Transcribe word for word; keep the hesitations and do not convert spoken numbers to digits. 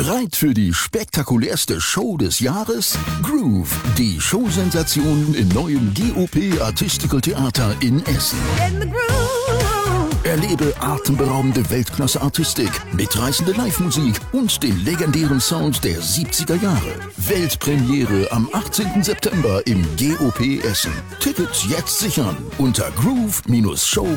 Bereit für die spektakulärste Show des Jahres? Groove, die Showsensation im neuen G O P Artistical Theater in Essen. In the groove. Erlebe atemberaubende Weltklasse-Artistik, mitreißende Live-Musik und den legendären Sound der siebziger Jahre. Weltpremiere am achtzehnten September im G O P Essen. Tickets jetzt sichern unter groove Bindestrich show